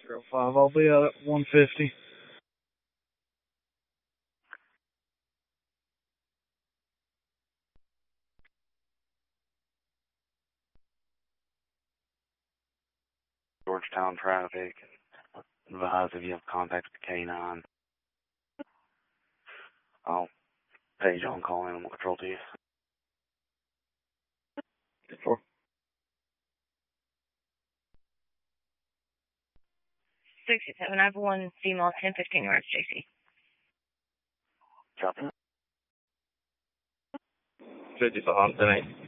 05, I'll be out at 150. Georgetown traffic. Advise if you have contact with K9. I'll page on call animal control to you. 4. 67, I have one female, 10-15 yards, JC. Copy. 55, 10-8.